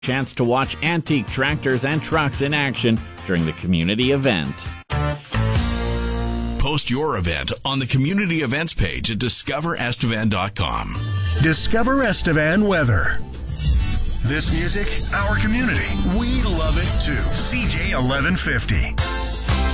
Chance to watch antique tractors and trucks in action during the community event. Post your event on the community events page at discoverestevan.com. Discover Estevan weather. This music, our community. We love it too. CJ 1150.